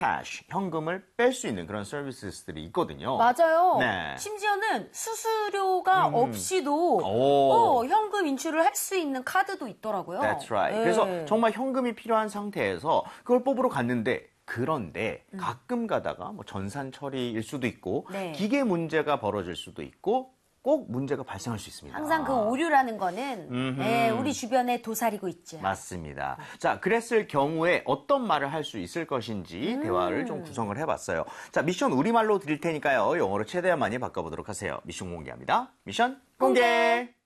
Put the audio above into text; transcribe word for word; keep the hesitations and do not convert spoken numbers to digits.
cash, 현금을 뺄 수 있는 그런 서비스들이 있거든요. 맞아요. 네. 심지어는 수수료가 음. 없이도 어, 현금 인출을 할 수 있는 카드도 있더라고요. That's right. 네. 그래서 정말 현금이 필요한 상태에서 그걸 뽑으러 갔는데 그런데 음. 가끔 가다가 뭐 전산 처리일 수도 있고 네. 기계 문제가 벌어질 수도 있고 꼭 문제가 발생할 수 있습니다. 항상 그 오류라는 거는 네, 우리 주변에 도사리고 있죠. 맞습니다. 자, 그랬을 경우에 어떤 말을 할 수 있을 것인지 음. 대화를 좀 구성을 해봤어요. 자, 미션 우리말로 드릴 테니까요. 영어로 최대한 많이 바꿔보도록 하세요. 미션 공개합니다. 미션 공개! 공개.